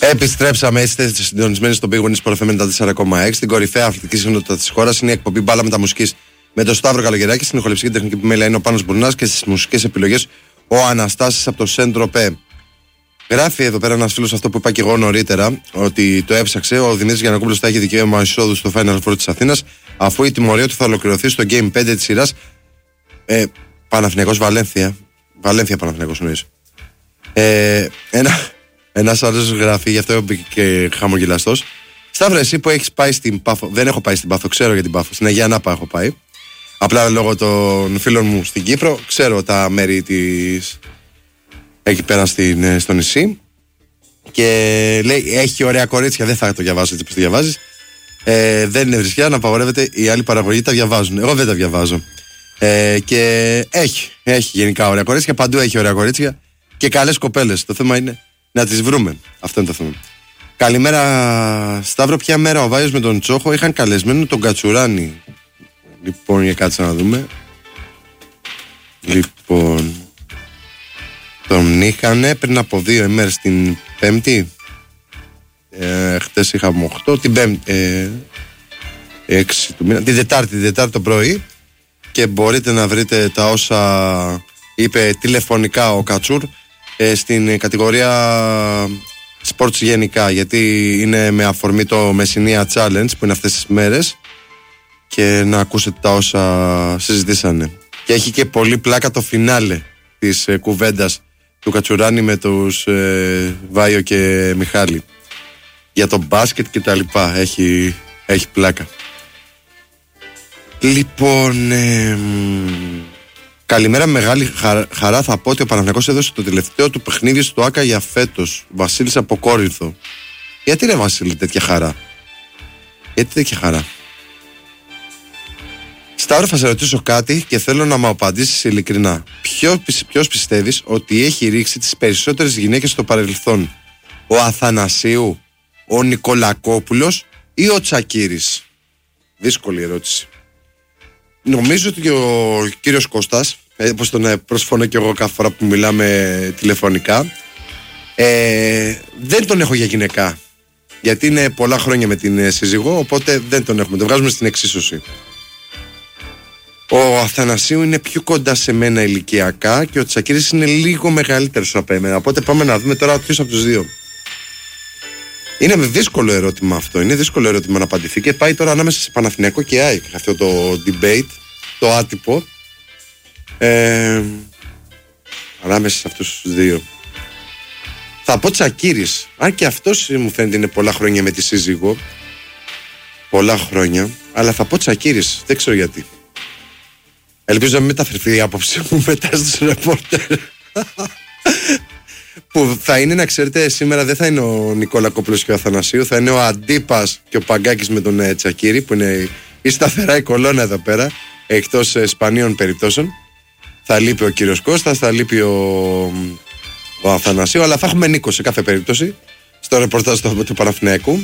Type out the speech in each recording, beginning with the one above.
Επιστρέψαμε, είστε συντονισμένοι στον Big Win Sport FM 94,6. Στην κορυφαία αθλητική συχνότητα της χώρας είναι η εκπομπή Μπάλα Μεταμουσικής με τον Σταύρο Καλογεράκη. Στην ηχοληψική τεχνική επιμέλεια είναι ο Πάνος Μπουρνάς και στις μουσικές επιλογές ο Αναστάσης από το Σεντροπέ. Γράφει εδώ πέρα ένας φίλος αυτό που είπα και εγώ νωρίτερα, ότι το έψαξε. Ο Δημήτρης Γιαννακόπουλος θα έχει δικαίωμα εισόδου στο Final Four της Αθήνας, αφού η τιμωρία του θα ολοκληρωθεί στο Game 5 της σειράς. Παναθηναϊκός Βαλένθια. Βαλένθια Παναθηναϊκός εννοείς. Ένας άλλος γράφει, γι' αυτό μπήκε και χαμογελαστός. Σταύρο, εσύ που έχεις πάει στην Πάφο. Δεν έχω πάει στην Πάφο, ξέρω για την Πάφο. Στην Αγία Νάπα έχω πάει. Απλά λόγω των φίλων μου στην Κύπρο, ξέρω τα μέρη της εκεί πέρα στο νησί. Και λέει, έχει ωραία κορίτσια. Δεν θα το διαβάσω έτσι όπως το διαβάζεις. Δεν είναι βρισιά να απαγορεύεται. Οι άλλοι παραγωγοί τα διαβάζουν. Εγώ δεν τα διαβάζω. Και έχει γενικά ωραία κορίτσια. Παντού έχει ωραία κορίτσια και καλές κοπέλες. Το θέμα είναι να τις βρούμε. Αυτό είναι το θέμα. Καλημέρα Σταύρο. Ποια μέρα ο Βάιος με τον Τσόχο είχαν καλεσμένο τον Κατσουράνη? Λοιπόν, για κάτσε να δούμε. Λοιπόν, τον είχανε πριν από 2 ημέρες, την Πέμπτη. Χτες είχαμε 8, την Πέμπτη 6 του μήνα, την Τετάρτη το πρωί. Και μπορείτε να βρείτε τα όσα είπε τηλεφωνικά ο Κατσούρ στην κατηγορία sports γενικά, γιατί είναι με αφορμή το Μεσσηνία Challenge που είναι αυτές τις μέρες, και να ακούσετε τα όσα συζητήσανε. Και έχει και πολύ πλάκα το φινάλε της κουβέντας του Κατσουράνη με τους Βάιο και Μιχάλη για το μπάσκετ και τα λοιπά. Έχει πλάκα. Λοιπόν, καλημέρα. Μεγάλη χαρά θα πω ότι ο Παναθηναϊκός έδωσε το τελευταίο του παιχνίδι στο ΆΚΑ για φέτος. Βασίλης από Κόρινθο. Γιατί ρε Βασίλη τέτοια χαρά? Γιατί τέτοια χαρά? Σταύρο, θα σε ρωτήσω κάτι και θέλω να μου απαντήσεις ειλικρινά. Ποιος πιστεύεις ότι έχει ρίξει τις περισσότερες γυναίκες στο παρελθόν? Ο Αθανασίου, ο Νικολακόπουλος ή ο Τσακίρης? Δύσκολη ερώτηση. Νομίζω ότι ο κύριος Κώστας, όπως τον προσφωνώ και εγώ κάθε φορά που μιλάμε τηλεφωνικά, δεν τον έχω για γυναικά. Γιατί είναι πολλά χρόνια με την σύζυγο, οπότε δεν τον έχουμε. Το βγάζουμε στην εξίσωση. Ο Αθανασίου είναι πιο κοντά σε μένα ηλικιακά και ο Τσακίρης είναι λίγο μεγαλύτερος από εμένα. Οπότε πάμε να δούμε τώρα ποιος από τους δύο. Είναι δύσκολο ερώτημα αυτό. Είναι δύσκολο ερώτημα να απαντηθεί και πάει τώρα ανάμεσα σε Παναθηναϊκό και ΑΕΚ. Αυτό το debate, το άτυπο. Ανάμεσα σε αυτούς τους δύο. Θα πω Τσακίρης. Αν και αυτός μου φαίνεται είναι πολλά χρόνια με τη σύζυγο. Πολλά χρόνια. Αλλά θα πω Τσακίρης. Δεν ξέρω γιατί. Ελπίζω να μην μεταφερθεί η άποψη μου μετά στους ρεπόρτερ. Που θα είναι, να ξέρετε, σήμερα δεν θα είναι ο Νικολακόπουλος και ο Αθανασίου, θα είναι ο Αντίπας και ο Παγκάκης με τον Τσακίρη, που είναι η σταθερά η κολόνα εδώ πέρα, εκτός σπανίων περιπτώσεων. Θα λείπει ο κύριος Κώστας, θα λείπει ο Αθανασίου, αλλά θα έχουμε Νίκο σε κάθε περίπτωση στο ρεπορτάζ του Παναθηναϊκού.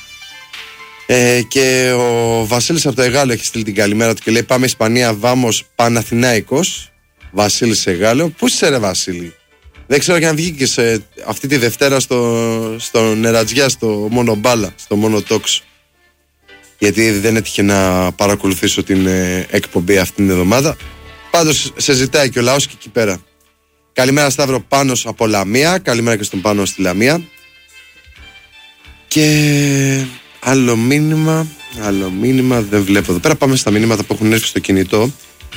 Και ο Βασίλης από το Εγάλο έχει στείλει την καλημέρα του και λέει: πάμε Ισπανία, βάμος Παναθηνάικος. Βασίλης Εγάλο. Πού είσαι ρε Βασίλη? Δεν ξέρω και αν βγήκε αυτή τη Δευτέρα στο Νερατζιά, στο μόνο μπάλα, στο μόνο τόξ. Γιατί δεν έτυχε να παρακολουθήσω την εκπομπή αυτή την εβδομάδα. Πάντως σε ζητάει και ο λαός και εκεί πέρα. Καλημέρα Σταύρο, Πάνος από Λαμία. Καλημέρα και στον Πάνο στη Λαμία. Και άλλο μήνυμα δεν βλέπω εδώ πέρα. Πάμε στα μηνύματα που έχουν έρθει στο κινητό.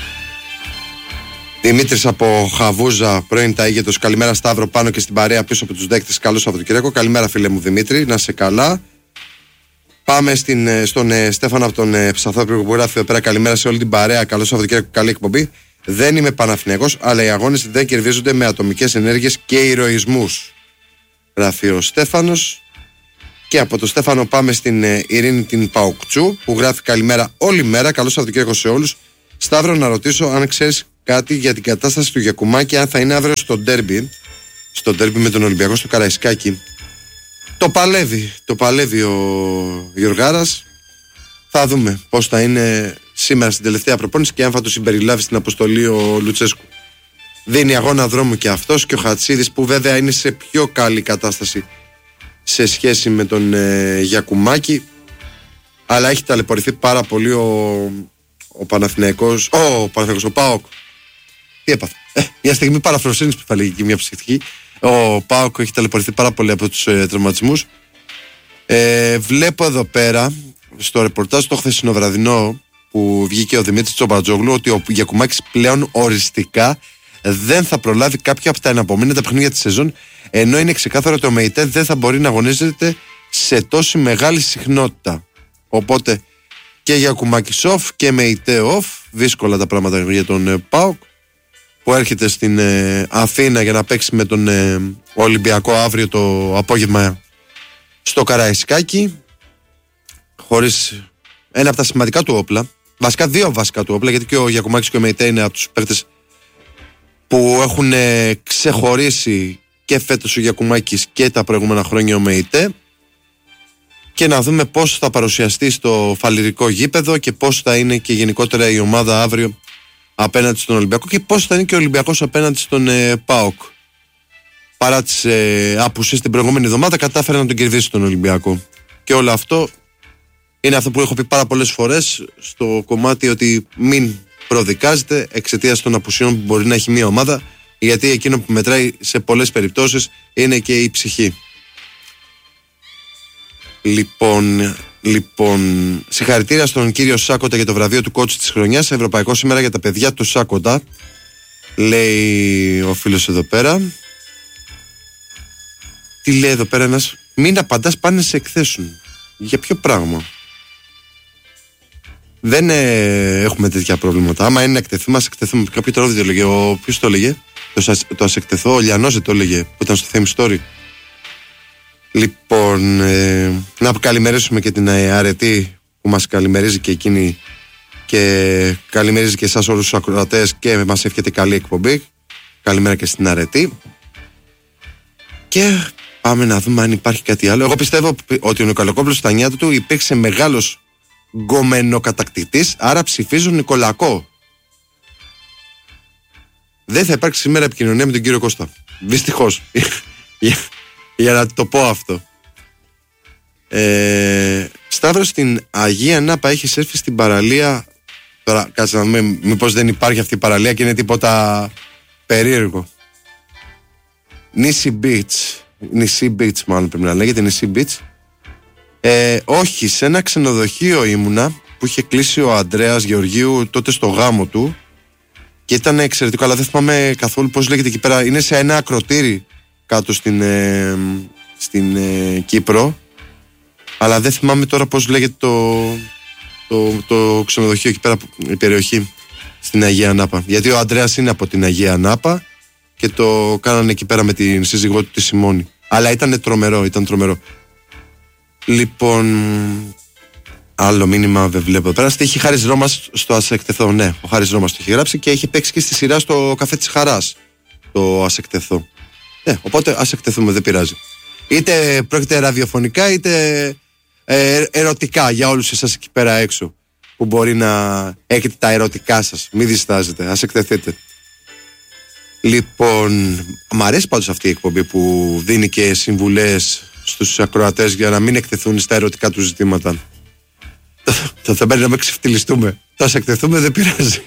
Δημήτρης από Χαβούζα, πρώην Ταΐγετος. Καλημέρα Σταύρο, πάνω και στην παρέα πίσω από τους δέκτες. Καλό Σαββατοκύριακο. Καλημέρα φίλε μου Δημήτρη, να σε καλά. Πάμε στον Στέφανο από τον Ψαθόπουλο που γράφει εδώ πέρα: καλημέρα σε όλη την παρέα. Καλό Σαββατοκύριακο, καλή εκπομπή. Δεν είμαι Παναθηναϊκός, αλλά οι αγώνες δεν κερδίζονται με ατομικές ενέργειες και ηρωισμούς. Γράφει ο Στέφανος. Και από τον Στέφανο πάμε στην Ειρήνη την Παοκτσού που γράφει: καλημέρα όλη μέρα. Καλό Σαββατοκύριακο σε όλους. Σταύρο, να ρωτήσω αν ξέρεις κάτι για την κατάσταση του Γιακουμάκη, αν θα είναι αύριο στο ντέρμπι. Στο ντέρμπι με τον Ολυμπιακό στο Καραϊσκάκι. Το παλεύει ο Γιωργάρας. Θα δούμε πώς θα είναι σήμερα στην τελευταία προπόνηση και αν θα το συμπεριλάβει στην αποστολή ο Λουτσέσκου. Δίνει αγώνα δρόμου και αυτός, και ο Χατσίδης που βέβαια είναι σε πιο καλή κατάσταση σε σχέση με τον Γιακουμάκη, αλλά έχει ταλαιπωρηθεί πάρα πολύ ο Παναθηναϊκός, ο ΠΑΟΚ. Τι έπαθε? Μια στιγμή παραφροσύνης που θα λέγει και μια ψυχική. Ο ΠΑΟΚ έχει ταλαιπωρηθεί πάρα πολύ από τους τραυματισμούς. Βλέπω εδώ πέρα στο ρεπορτάζ το χθεσινοβραδινό που βγήκε ο Δημήτρης Τσομπατζόγλου ότι ο Γιακουμάκης πλέον οριστικά δεν θα προλάβει κάποια από τα εναπομείνοντα παιχνίδια της σεζόν, ενώ είναι ξεκάθαρο ότι ο ΜΕΙΤΕ δεν θα μπορεί να αγωνίζεται σε τόση μεγάλη συχνότητα. Οπότε και Γιακουμάκης off και ΜΕΙΤΕ off. Δύσκολα τα πράγματα για τον ΠΑΟΚ που έρχεται στην Αθήνα για να παίξει με τον Ολυμπιακό αύριο το απόγευμα στο Καραϊσκάκι, χωρίς ένα από τα σημαντικά του όπλα. Βασικά δύο βασικά του όπλα, γιατί και ο Γιακουμάκης και ο ΜΕΙΤΕ είναι από τους παίκτες που έχουν ξεχωρίσει και φέτος ο Γιακουμάκης και τα προηγούμενα χρόνια ο ΜΕΙΤΕ, και να δούμε πώς θα παρουσιαστεί στο φαλιρικό γήπεδο και πώς θα είναι και γενικότερα η ομάδα αύριο απέναντι στον Ολυμπιακό και πώς θα είναι και ο Ολυμπιακός απέναντι στον ΠΑΟΚ. Παρά τις απουσίες την προηγούμενη εβδομάδα κατάφερε να τον κερδίσει τον Ολυμπιακό. Και όλο αυτό είναι αυτό που έχω πει πάρα πολλές φορές στο κομμάτι ότι μην προδικάζετε εξαιτίας των απουσιών που μπορεί να έχει μια ομάδα, γιατί εκείνο που μετράει σε πολλές περιπτώσεις είναι και η ψυχή. Λοιπόν, συγχαρητήρια στον κύριο Σάκοτα για το βραβείο του κότσου της χρονιάς, ευρωπαϊκό σήμερα για τα παιδιά του Σάκοτα, λέει ο φίλος εδώ πέρα. Τι λέει εδώ πέρα ένας? Μην απαντάς, πάνε σε εκθέσουν. Για ποιο πράγμα? Δεν έχουμε τέτοια προβλήματα. Άμα είναι να εκτεθούμε, ας εκτεθούμε. Κάποιο τραγούδι το έλεγε. Ποιος το έλεγε? Το ας εκτεθώ, ο Λιανός το έλεγε, που ήταν στο Theme Story. Λοιπόν, να καλημερίσουμε και την Αρετή που μας καλημερίζει και εκείνη, και καλημερίζει και εσάς όλους τους ακροατές και μας εύχεται καλή εκπομπή. Καλημέρα και στην Αρετή. Και πάμε να δούμε αν υπάρχει κάτι άλλο. Εγώ πιστεύω ότι ο Νικολακόπουλος στα νιάτα του υπήρξε μεγάλος γκομενοκατακτητής, άρα ψηφίζουν Νικολακό. Δεν θα υπάρξει σήμερα επικοινωνία με τον κύριο Κώστα. Δυστυχώς. Για να το πω αυτό. Σταύρο, στην Αγία Νάπα έχεις έρθει στην παραλία. Τώρα κάτσε να δούμε μήπως δεν υπάρχει αυτή η παραλία και είναι τίποτα περίεργο. Νησί Beach μάλλον πρέπει να λέγεται. Νησί Beach. Όχι, σε ένα ξενοδοχείο ήμουνα που είχε κλείσει ο Ανδρέας Γεωργίου τότε στο γάμο του και ήταν εξαιρετικό, αλλά δεν θυμάμαι καθόλου πώς λέγεται εκεί πέρα. Είναι σε ένα ακροτήρι κάτω στην Κύπρο, αλλά δεν θυμάμαι τώρα πώς λέγεται το ξενοδοχείο εκεί πέρα, η περιοχή στην Αγία Νάπα, γιατί ο Ανδρέας είναι από την Αγία Νάπα και το κάνανε εκεί πέρα με την σύζυγό του τη Σιμώνη, αλλά ήταν τρομερό. Λοιπόν, άλλο μήνυμα δεν βλέπω πέρα. Έχει Χάρης Ρώμας στο Ας Εκτεθώ. Ναι, ο Χάρης Ρώμας το έχει γράψει και έχει παίξει και στη σειρά στο Καφέ της Χαράς το Ας Εκτεθώ. Οπότε ας εκτεθούμε, δεν πειράζει. Είτε πρόκειται ραδιοφωνικά είτε ερωτικά για όλους εσάς εκεί πέρα έξω που μπορεί να έχετε τα ερωτικά σας. Μην διστάζετε, ας εκτεθείτε. Λοιπόν, μ' αρέσει πάντως αυτή η εκπομπή που δίνει και συμβουλές στους ακροατές για να μην εκτεθούν στα ερωτικά του ζητήματα. Θα πρέπει να με ξεφτυλιστούμε. Θα σε εκτεθούμε, δεν πειράζει.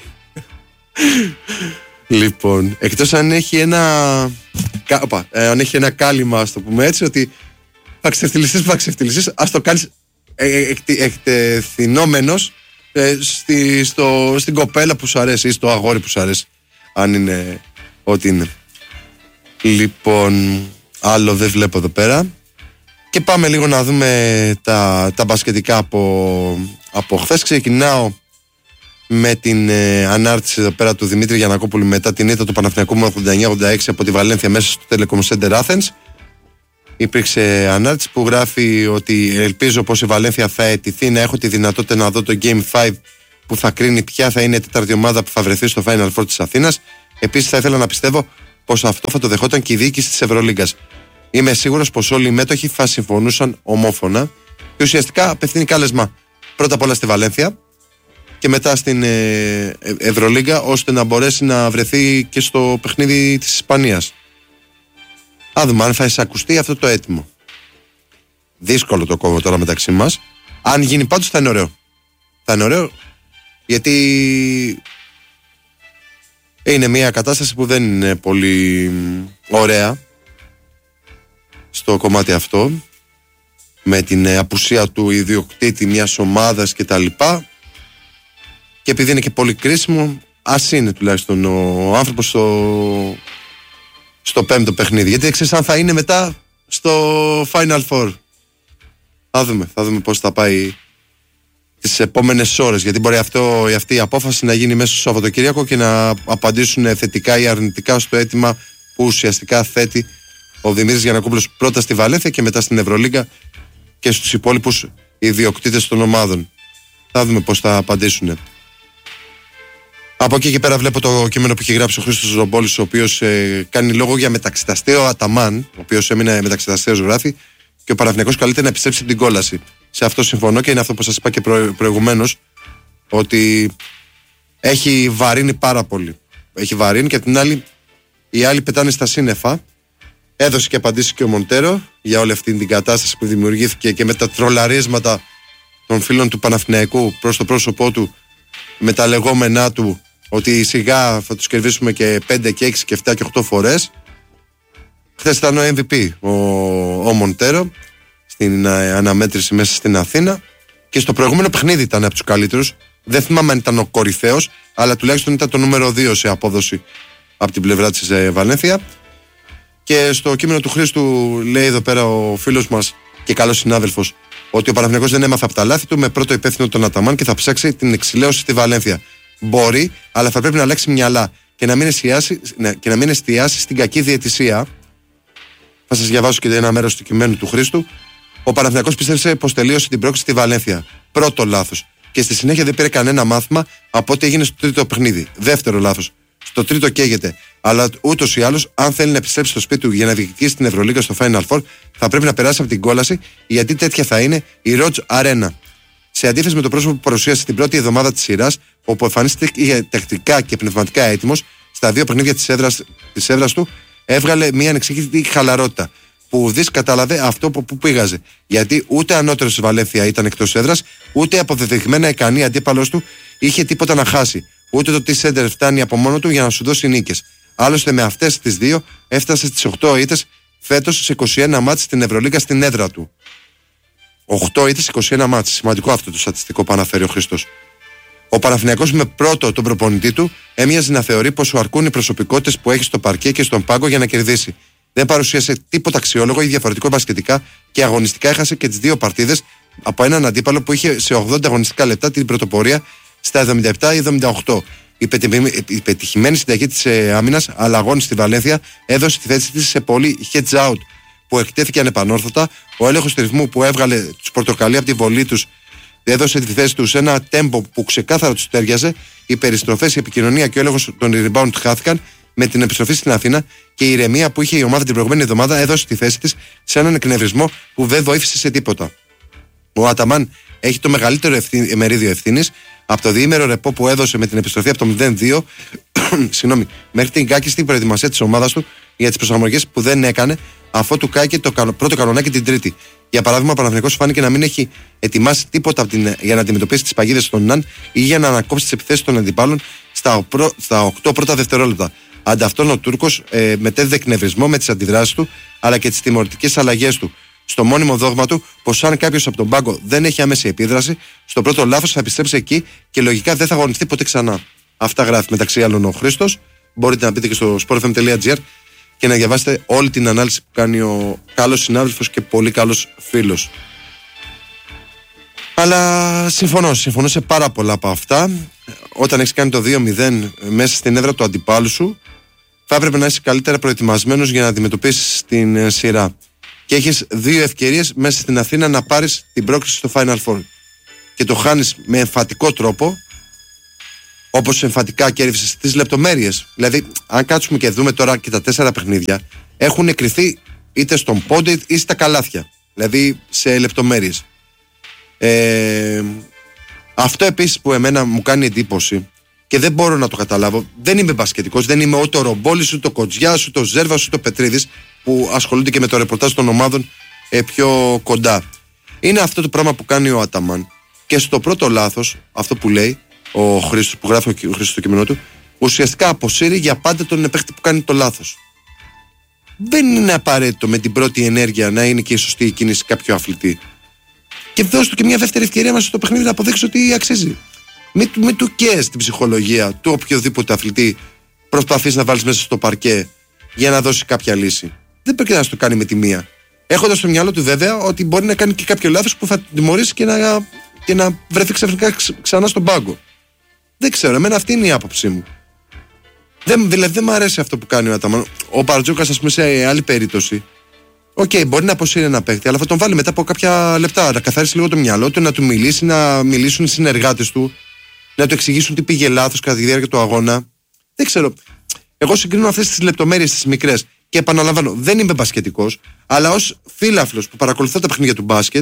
Λοιπόν, εκτός αν έχει ένα κάλυμα, ας το πούμε έτσι, ότι θα ξεφτυλιστείς, ας το κάνεις εκτεθεινόμενος στην κοπέλα που σου αρέσει ή στο αγόρι που σου αρέσει, αν είναι ό,τι είναι. Λοιπόν, άλλο δεν βλέπω εδώ πέρα. Και πάμε λίγο να δούμε τα μπασκετικά από χθες. Ξεκινάω με την ανάρτηση εδώ πέρα του Δημήτρη Γιαννακόπουλου μετά την ήττα του Παναθηναϊκού με 89-86 από τη Βαλένθια μέσα στο Telecom Center Athens. Υπήρξε ανάρτηση που γράφει ότι ελπίζω πως η Βαλένθια θα αιτηθεί να έχω τη δυνατότητα να δω το Game 5 που θα κρίνει ποια θα είναι η τέταρτη ομάδα που θα βρεθεί στο Final Four της Αθήνας. Επίσης θα ήθελα να πιστεύω πως αυτό θα το δεχόταν και η διοίκηση της Ευρωλίγκας. Είμαι σίγουρος πως όλοι οι μέτοχοι θα συμφωνούσαν ομόφωνα και ουσιαστικά απευθύνει κάλεσμα πρώτα απ' όλα στη Βαλένθια και μετά στην Ευρωλίγκα, ώστε να μπορέσει να βρεθεί και στο παιχνίδι της Ισπανίας. Α δούμε αν θα εισακουστεί αυτό το αίτημα. Δύσκολο το κόμμα τώρα μεταξύ μας. Αν γίνει πάντως θα είναι ωραίο. Θα είναι ωραίο γιατί είναι μια κατάσταση που δεν είναι πολύ ωραία στο κομμάτι αυτό, με την απουσία του ιδιοκτήτη μιας ομάδας και τα λοιπά, και επειδή είναι και πολύ κρίσιμο, ας είναι τουλάχιστον ο άνθρωπος στο πέμπτο παιχνίδι, γιατί ξέρεις αν θα είναι μετά στο Final Four. Θα δούμε πώς θα πάει τις επόμενες ώρες, γιατί μπορεί αυτή η απόφαση να γίνει μέσα στο Σαββατοκύριακο και να απαντήσουν θετικά ή αρνητικά στο αίτημα που ουσιαστικά θέτει ο Δημήτρης Γιαννακόπουλος πρώτα στη Βαλένθια και μετά στην Ευρωλίγκα και στους υπόλοιπους ιδιοκτήτες των ομάδων. Θα δούμε πώς θα απαντήσουν. Από εκεί και πέρα βλέπω το κείμενο που έχει γράψει ο Χρήστος Ρομπόλης, ο οποίος κάνει λόγο για μεταξυταστέο Αταμάν, ο οποίος έμεινε μεταξυταστέος, γράφει, και ο Παναθηναϊκός καλείται να επιστρέψει την κόλαση. Σε αυτό συμφωνώ και είναι αυτό που σας είπα και προηγουμένως, ότι έχει βαρύνει πάρα πολύ. Έχει βαρύνει και απ' την άλλη οι άλλοι πετάνε στα σύννεφα. Έδωσε και απαντήσει και ο Μοντέρο για όλη αυτή την κατάσταση που δημιουργήθηκε και με τα τρολαρίσματα των φίλων του Παναθηναϊκού προς το πρόσωπό του, με τα λεγόμενά του ότι σιγά θα τους κερδίσουμε και 5 και 6 και 7 και 8 φορές. Χθες ήταν ο MVP ο Μοντέρο στην αναμέτρηση μέσα στην Αθήνα και στο προηγούμενο παιχνίδι ήταν από τους καλύτερους. Δεν θυμάμαι αν ήταν ο κορυφαίος, αλλά τουλάχιστον ήταν το νούμερο 2 σε απόδοση από την πλευρά της Βαλένθια. Και στο κείμενο του Χρήστου λέει εδώ πέρα ο φίλος μας και καλός συνάδελφος ότι ο Παναθηναϊκός δεν έμαθε από τα λάθη του, με πρώτο υπεύθυνο τον Αταμάν, και θα ψάξει την εξηλαίωση στη Βαλένθια. Μπορεί, αλλά θα πρέπει να αλλάξει μυαλά και να μην εστιάσει στην κακή διαιτησία. Θα σας διαβάσω και ένα μέρος του κειμένου του Χρήστου. Ο Παναθηναϊκός πίστεψε πως τελείωσε την πρόκληση στη Βαλένθια. Πρώτο λάθος. Και στη συνέχεια δεν πήρε κανένα μάθημα από ό,τι έγινε στο τρίτο παιχνίδι. Δεύτερο λάθος. Στο τρίτο καίγεται. Αλλά ούτως ή άλλως, αν θέλει να επιστρέψει στο σπίτι του για να διεκδικήσει την Ευρωλίγκα στο Final Four, θα πρέπει να περάσει από την κόλαση, γιατί τέτοια θα είναι η Ροτζ Αρένα. Σε αντίθεση με το πρόσωπο που παρουσίασε την πρώτη εβδομάδα της σειράς, όπου εμφανίστηκε τακτικά και πνευματικά έτοιμος, στα 2 παιχνίδια της έδρας του, έβγαλε μια ανεξήγητη χαλαρότητα. Που ουδής κατάλαβε αυτό που πήγαζε. Γιατί ούτε ανώτερος της Βαλένθια ήταν εκτός έδρας, ούτε αποδεδειγμένα ικανή αντίπαλος του είχε τίποτα να χάσει. Ούτε το T-Center φτάνει από μόνο του για να σου δώσει νίκες. Άλλωστε με αυτές τις δύο έφτασε στις 8 ήττες φέτος σε 21 μάτς στην Ευρωλίγκα στην έδρα του. 8 ήττες, 21 μάτς. Σημαντικό αυτό το στατιστικό που αναφέρει ο Χριστός. Ο Παναθηναϊκός με πρώτο τον προπονητή του έμοιαζε να θεωρεί πως σου αρκούν οι προσωπικότητες που έχει στο παρκέ και στον πάγκο για να κερδίσει. Δεν παρουσίασε τίποτα αξιόλογο ή διαφορετικό μπασκετικά και αγωνιστικά έχασε και τις 2 παρτίδες από έναν αντίπαλο που είχε σε 80 αγωνιστικά λεπτά την πρωτοπορία στα 77 ή 78. Η πετυχημένη συνταγή της άμυνας αλλαγών στη Βαλένθια έδωσε τη θέση της σε πολύ heads out που εκτέθηκε ανεπανόρθωτα. Ο έλεγχος του ρυθμού που έβγαλε τους πορτοκαλί από τη βολή τους έδωσε τη θέση τους σε ένα τέμπο που ξεκάθαρα τους τέριαζε. Οι περιστροφές, η επικοινωνία και ο έλεγχος των rebound χάθηκαν με την επιστροφή στην Αθήνα, και η ηρεμία που είχε η ομάδα την προηγούμενη εβδομάδα έδωσε τη θέση της σε έναν εκνευρισμό που δεν βοήθησε σε τίποτα. Ο Αταμάν έχει το μεγαλύτερο μερίδιο ευθύνης από το διήμερο ρεπό που έδωσε με την επιστροφή από το 0-2 μέχρι την κάκιστη προετοιμασία της ομάδας του για τις προσαρμογές που δεν έκανε, αφού του κάηκε το πρώτο κανονάκι την Τρίτη. Για παράδειγμα, ο Παναθηναϊκός φάνηκε να μην έχει ετοιμάσει τίποτα για να αντιμετωπίσει τις παγίδες των ΝΑΝ ή για να ανακόψει τις επιθέσεις των αντιπάλων στα 8 πρώτα δευτερόλεπτα. Ανταυτόν ο Τούρκος μετέδιδε εκνευρισμό με τις αντιδράσεις του αλλά και τις τιμωρητικές αλλαγές του, στο μόνιμο δόγμα του πως αν κάποιος από τον πάγκο δεν έχει άμεση επίδραση, στο πρώτο λάθος θα επιστρέψει εκεί και λογικά δεν θα αγωνιστεί ποτέ ξανά. Αυτά γράφει μεταξύ άλλων ο Χρήστος. Μπορείτε να μπείτε και στο sportfm.gr και να διαβάσετε όλη την ανάλυση που κάνει ο καλός συνάδελφος και πολύ καλός φίλος. Αλλά συμφωνώ σε πάρα πολλά από αυτά. Όταν έχεις κάνει το 2-0 μέσα στην έδρα του αντιπάλου σου, θα έπρεπε να είσαι καλύτερα προετοιμασμένος για να αντιμετωπίσεις την σειρά. Και έχεις 2 ευκαιρίες μέσα στην Αθήνα να πάρεις την πρόκριση στο Final Four. Και το χάνεις με εμφατικό τρόπο, όπως εμφατικά κέρδισες τις λεπτομέρειες. Δηλαδή, αν κάτσουμε και δούμε τώρα και τα 4 παιχνίδια, έχουν εκκριθεί είτε στον πόντο είτε στα καλάθια. Δηλαδή, σε λεπτομέρειες. Αυτό επίσης που εμένα μου κάνει εντύπωση και δεν μπορώ να το καταλάβω, δεν είμαι μπασκετικός, δεν είμαι ούτε ο Ρομπόλης, ούτε ο Κοτζιάς, ούτε ο Ζέρβας, ούτε ο Πετρίδης, που ασχολούνται και με το ρεπορτάζ των ομάδων πιο κοντά. Είναι αυτό το πράγμα που κάνει ο Αταμάν. Και στο πρώτο λάθος, αυτό που λέει ο Χρήστος, που γράφει ο Χρήστος στο κείμενό του, ουσιαστικά αποσύρει για πάντα τον παίκτη που κάνει το λάθος. Δεν είναι απαραίτητο με την πρώτη ενέργεια να είναι και η σωστή κίνηση κάποιου αθλητή. Και δώσ' του και μια δεύτερη ευκαιρία μέσα στο παιχνίδι να αποδείξει ότι αξίζει. Μην του καίς την ψυχολογία του οποιοδήποτε αθλητή προσπαθείς να βάλεις μέσα στο παρκέ για να δώσει κάποια λύση. Δεν πρέπει να το κάνει με τη μία. Έχοντας στο μυαλό του βέβαια ότι μπορεί να κάνει και κάποιο λάθος που θα τιμωρήσει και να βρεθεί ξαφνικά ξανά στον πάγκο. Δεν ξέρω, εμένα αυτή είναι η άποψή μου. Δηλαδή δεν μου αρέσει αυτό που κάνει ο Αταμάν. Ο Μπαρτζόκας, ας πούμε, σε άλλη περίπτωση, μπορεί να αποσύρει ένα παίκτη, αλλά θα τον βάλει μετά από κάποια λεπτά να καθαρίσει λίγο το μυαλό του, να του μιλήσει, να μιλήσουν οι συνεργάτες του, να του εξηγήσουν τι πήγε λάθος κατά τη διάρκεια του αγώνα. Δεν ξέρω. Εγώ συγκρίνω αυτές τις λεπτομέρειες τις μικρές. Και επαναλαμβάνω, δεν είμαι μπασκετικός, αλλά ως φίλαθλος που παρακολουθώ τα παιχνίδια του μπάσκετ,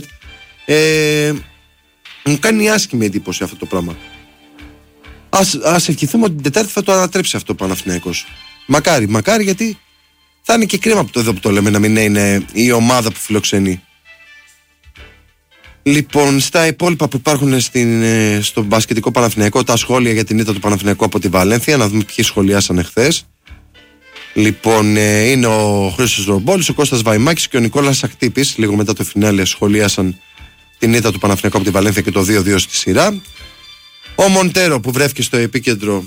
μου κάνει άσχημη εντύπωση αυτό το πράγμα. Ας ευχηθούμε ότι την Τετάρτη θα το ανατρέψει αυτό ο Παναθηναϊκός. Μακάρι, γιατί θα είναι και κρίμα που το λέμε να μην είναι η ομάδα που φιλοξενεί. Λοιπόν, στα υπόλοιπα που υπάρχουν στο μπασκετικό Παναθηναϊκό, τα σχόλια για την ήττα του Παναθηναϊκού από τη Βαλένθια, να δούμε ποιοι σχολιάσαν εχθές. Λοιπόν, είναι ο Χρήστος Ρομπόλης, ο Κώστας Βαϊμάκης και ο Νικόλας Ακτύπης. Λίγο μετά το φινάλε σχολίασαν την ήττα του Παναθηναϊκού από τη Βαλένθια και το 2-2 στη σειρά. Ο Μοντέρο, που βρέθηκε στο επίκεντρο,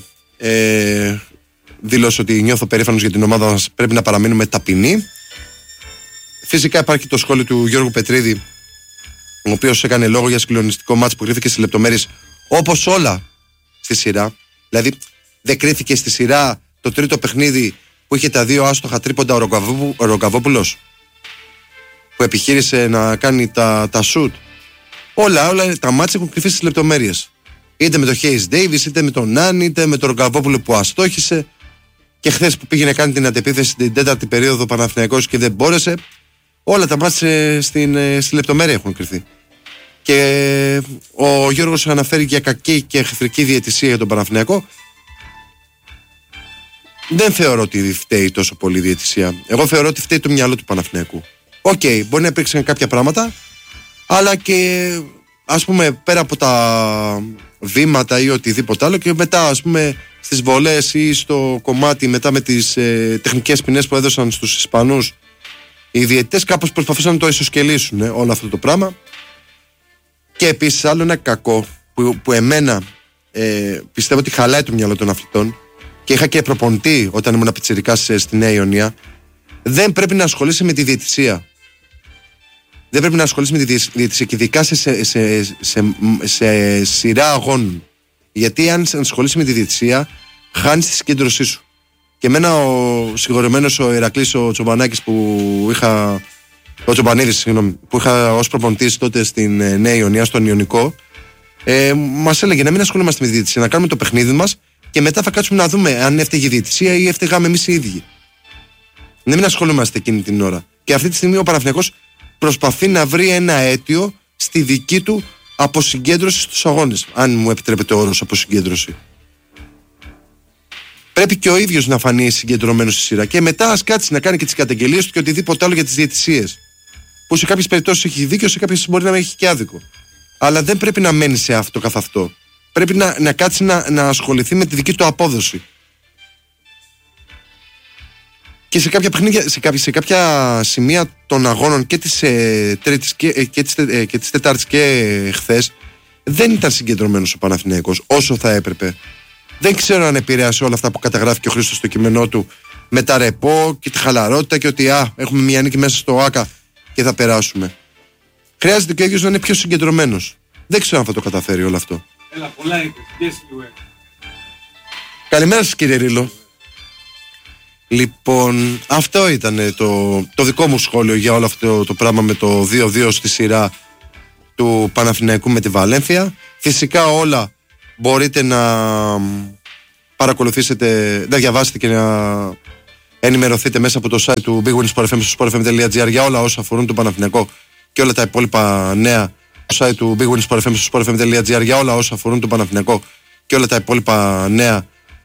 δήλωσε ότι νιώθω περήφανος για την ομάδα μας, πρέπει να παραμείνουμε ταπεινοί. Φυσικά υπάρχει το σχόλιο του Γιώργου Πετρίδη, ο οποίος έκανε λόγο για συγκλονιστικό μάτς που κρίθηκε σε λεπτομέρειες όπως όλα στη σειρά. Δηλαδή δεν κρίθηκε στη σειρά το τρίτο παιχνίδι που είχε τα δύο άστοχα τρίποντα ο Ρογκαβόπουλος, που επιχείρησε να κάνει τα σουτ. Όλα τα μάτς έχουν κρυφθεί στις λεπτομέρειες. Είτε με τον Χέις Ντέιβις, είτε με τον Νάνι, είτε με τον Ρογκαβόπουλο που αστόχησε. Και χθες που πήγε να κάνει την αντεπίθεση την τέταρτη περίοδο Παναθηναϊκός και δεν μπόρεσε. Όλα τα μάτς στη λεπτομέρεια έχουν κρυφθεί. Και ο Γιώργος αναφέρει για κακή και εχθρική διαιτησία για τον Παναθηναϊκό. Δεν θεωρώ ότι φταίει τόσο πολύ η διαιτησία. Εγώ θεωρώ ότι φταίει το μυαλό του Παναθηναϊκού. Μπορεί να υπήρξαν κάποια πράγματα, αλλά και ας πούμε πέρα από τα βήματα ή οτιδήποτε άλλο, και μετά ας πούμε στις βολές ή στο κομμάτι μετά με τις τεχνικές ποινές που έδωσαν στους Ισπανούς, οι διαιτητές κάπως προσπαθούσαν να το ισοσκελίσουν όλο αυτό το πράγμα. Και επίσης άλλο ένα κακό που εμένα πιστεύω ότι χαλάει το μυαλό των αθλητών, και είχα και προπονητή όταν ήμουν πιτσιρικάς στη Νέα Ιωνία, δεν πρέπει να ασχολείσαι με τη διαιτησία. Δεν πρέπει να ασχολείσαι με τη διαιτησία, και ειδικά σε σειρά αγώνων. Γιατί αν ασχολείσαι με τη διαιτησία, χάνεις τη συγκέντρωσή σου. Και εμένα ο συγχωρεμένος ο Ηρακλής ο Τσομπανάκης ο Τσομπανίδης, συγγνώμη, που είχα ως προπονητής τότε στην Νέα Ιωνία, στον Ιωνικό, μας έλεγε να μην ασχολούμαστε με τη διαιτησία, να κάνουμε το παιχνίδι μας και μετά θα κάτσουμε να δούμε αν έφταιγε η διαιτησία ή έφταιγαμε εμείς οι ίδιοι. Να μην ασχολούμαστε εκείνη την ώρα. Και αυτή τη στιγμή ο Παναθηναϊκός προσπαθεί να βρει ένα αίτιο στη δική του αποσυγκέντρωση στους αγώνες, αν μου επιτρέπετε ο όρος αποσυγκέντρωση. Πρέπει και ο ίδιος να φανεί συγκεντρωμένος στη σειρά και μετά ας κάτσει να κάνει και τις καταγγελίες του και οτιδήποτε άλλο για τις διαιτησίες. Που σε κάποιες περιπτώσεις έχει δίκιο, σε κάποιες μπορεί να έχει και άδικο. Αλλά δεν πρέπει να μένει σε αυτό καθ' αυτό. Πρέπει να κάτσει να ασχοληθεί με τη δική του απόδοση. Και σε κάποια παιχνίδια, σε κάποια σημεία των αγώνων και της Τρίτης και της Τετάρτης και χθες, δεν ήταν συγκεντρωμένος ο Παναθηναϊκός όσο θα έπρεπε. Δεν ξέρω αν επηρέασε όλα αυτά που καταγράφει και ο Χρήστος στο κείμενό του με τα ρεπό και τη χαλαρότητα και ότι έχουμε μια νίκη μέσα στο ΆΚΑ και θα περάσουμε. Χρειάζεται και ο ίδιος να είναι πιο συγκεντρωμένος. Δεν ξέρω αν θα το καταφέρει όλο αυτό. Έλα, πολλά είπες. Καλημέρα σας κύριε Ρίλο. Λοιπόν, αυτό ήταν το δικό μου σχόλιο για όλο αυτό το πράγμα με το 2-2 στη σειρά του Παναθηναϊκού με τη Βαλένθια. Φυσικά όλα μπορείτε να παρακολουθήσετε, να διαβάσετε και να ενημερωθείτε μέσα από το site του Big Win Sport FM στο sportfm.gr για όλα όσα αφορούν τον Παναθηναϊκό και όλα τα υπόλοιπα νέα. Το site του Big Win Sport FM στο sportfm.gr για όλα όσα αφορούν τον Παναθηναϊκό και όλα τα υπόλοιπα νέα